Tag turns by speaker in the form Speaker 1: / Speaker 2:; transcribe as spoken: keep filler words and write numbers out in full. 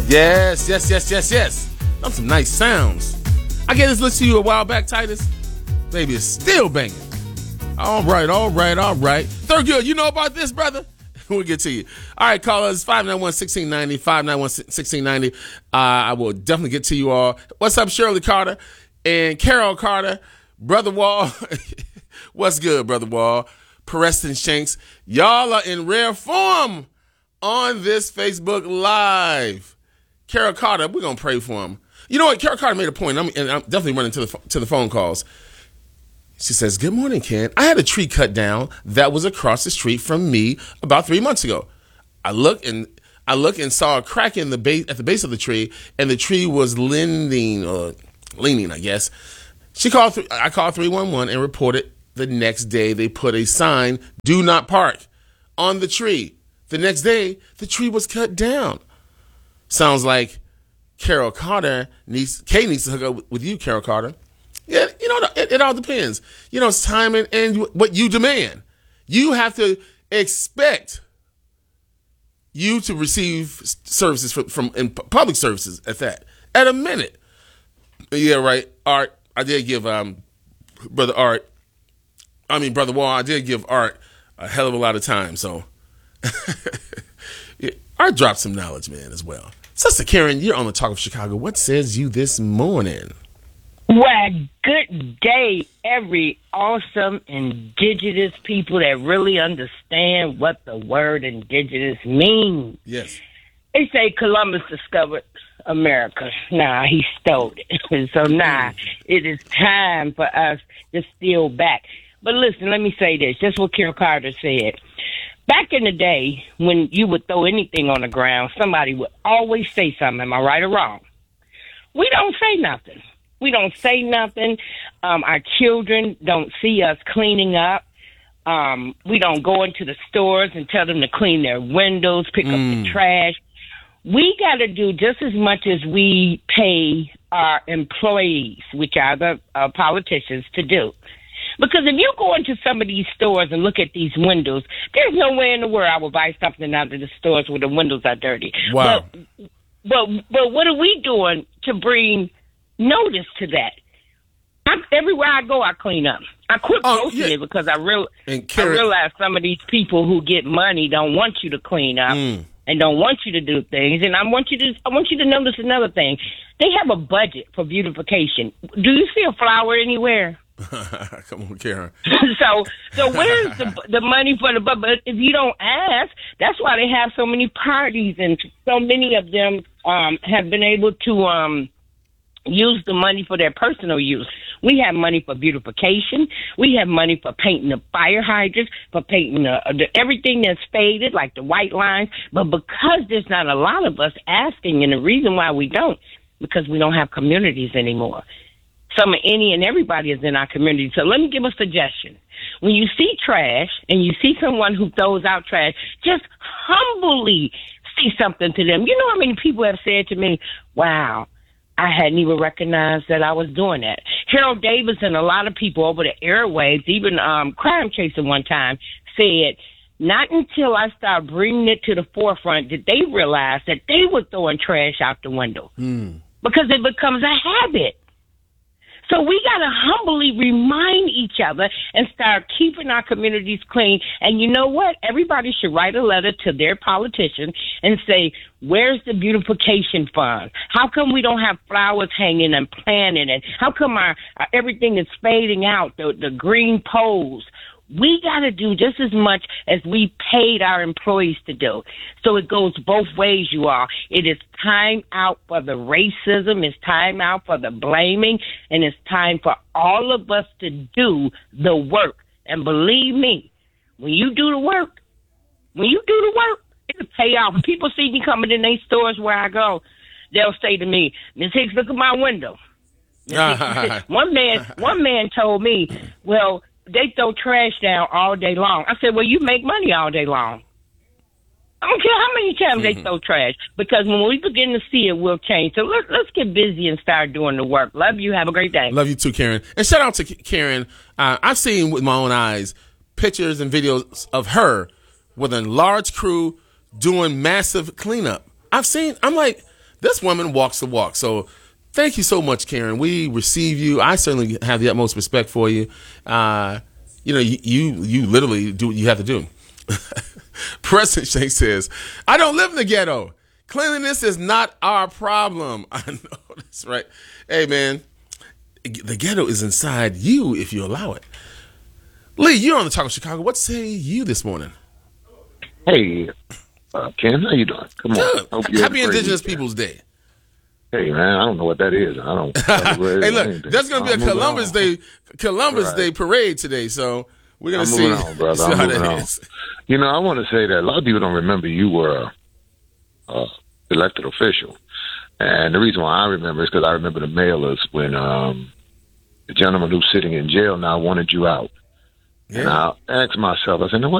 Speaker 1: Yes, yes, yes, yes, yes. Those some nice sounds. I gave this list to you a while back, Titus. Baby, it's still banging. All right, all right, all right. Thurgood, you know about this, brother? We'll get to you. All right, call us five nine one, one six nine zero, five nine one, one six nine zero. Uh, I will definitely get to you all. What's up, Shirley Carter and Carol Carter? Brother Wall. What's good, Brother Wall? Preston Shanks. Y'all are in rare form on this Facebook Live. Carol Carter, we're going to pray for him. You know what? Carol Carter made a point, I'm, and I'm definitely running to the, to the phone calls. She says, good morning, Ken. I had a tree cut down that was across the street from me about three months ago. I look and I look and saw a crack in the base at the base of the tree, and the tree was leaning, uh, leaning, I guess. She called. Th- I called three one one and reported. The next day, they put a sign, "Do not park," on the tree. The next day, the tree was cut down. Sounds like Carol Carter needs. Kay needs to hook up with you, Carol Carter. Yeah, you know, it, it all depends. You know, it's time and, and what you demand. You have to expect you to receive services from, from in public services at that. At a minute. Yeah, right. Art, I did give um, Brother Art, I mean, Brother Wall, I did give Art a hell of a lot of time. So, yeah, Art dropped some knowledge, man, as well. Sister Karen, you're on the Talk of Chicago. What says you this morning?
Speaker 2: Well, good day, every awesome indigenous people that really understand what the word indigenous means.
Speaker 1: Yes.
Speaker 2: They say Columbus discovered America. Nah, he stole it. So, nah, it is time for us to steal back. But listen, let me say this. Just what Carol Carter said. Back in the day, when you would throw anything on the ground, somebody would always say something. Am I right or wrong? We don't say nothing. We don't say nothing. Um, our children don't see us cleaning up. Um, we don't go into the stores and tell them to clean their windows, pick mm. up the trash. We got to do just as much as we pay our employees, which are the uh, politicians, to do. Because if you go into some of these stores and look at these windows, there's no way in the world I would buy something out of the stores where the windows are dirty.
Speaker 1: Wow.
Speaker 2: But, but, but what are we doing to bring notice to that? I'm, everywhere I go, I clean up. I quit
Speaker 1: oh,
Speaker 2: posting
Speaker 1: yeah.
Speaker 2: it because I, real,
Speaker 1: Karen,
Speaker 2: I realize some of these people who get money don't want you to clean up mm. and don't want you to do things. And I want you to I want you to notice another thing. They have a budget for beautification. Do you see a flower anywhere?
Speaker 1: Come on, Karen.
Speaker 2: so, so where's the the money for the? But if you don't ask, that's why they have so many parties, and so many of them um, have been able to um, use the money for their personal use. We have money for beautification. We have money for painting the fire hydrants, for painting the, the everything that's faded, like the white lines. But because there's not a lot of us asking, and the reason why we don't, because we don't have communities anymore. Some of any and everybody is in our community. So let me give a suggestion. When you see trash and you see someone who throws out trash, just humbly say something to them. You know how many people have said to me, wow, I hadn't even recognized that I was doing that. Harold Davis and a lot of people over the airwaves, even um, Crime Chaser one time, said, not until I started bringing it to the forefront did they realize that they were throwing trash out the window. Mm. Because it becomes a habit. So we got to humbly remind each other and start keeping our communities clean. And you know what? Everybody should write a letter to their politician and say, where's the beautification fund? How come we don't have flowers hanging and planting? And how come our, our everything is fading out, the, the green poles? We got to do just as much as we paid our employees to do. So it goes both ways, you all. It is time out for the racism. It's time out for the blaming. And it's time for all of us to do the work. And believe me, when you do the work, when you do the work, it'll pay off. When people see me coming in their stores where I go, they'll say to me, Miss Hicks, look at my window. one man, one man told me, well, they throw trash down all day long. I said, well, you make money all day long. I don't care how many times mm-hmm. they throw trash, because when we begin to see it, we'll change. So let's, let's get busy and start doing the work. Love you. Have a great day.
Speaker 1: Love you too, Karen. And shout out to Karen. Uh, I've seen with my own eyes pictures and videos of her with a large crew doing massive cleanup. I've seen, I'm like, This woman walks the walk. So thank you so much, Karen. We receive you. I certainly have the utmost respect for you. Uh, you know, you, you you literally do what you have to do. Preston Shank says, I don't live in the ghetto. Cleanliness is not our problem. I know, that's right. Hey, man, the ghetto is inside you if you allow it. Lee, you're on the Talk of Chicago. What say you this morning?
Speaker 3: Hey, uh, Ken, how you doing? Come
Speaker 1: Good.
Speaker 3: on. Hope
Speaker 1: Happy Indigenous Peoples Day.
Speaker 3: Hey, man, I don't know what that is. I don't.
Speaker 1: Hey, look, there's going to be a Columbus Day Columbus
Speaker 3: right.
Speaker 1: Day parade today, so we're going to see,
Speaker 3: on, brother.
Speaker 1: see
Speaker 3: I'm
Speaker 1: how
Speaker 3: moving
Speaker 1: that
Speaker 3: on.
Speaker 1: is.
Speaker 3: You know, I want to say that a lot of people don't remember you were a uh, elected official. And the reason why I remember is because I remember the mailers when um, the gentleman who's sitting in jail now wanted you out. Yeah. And I asked myself, I said, now, what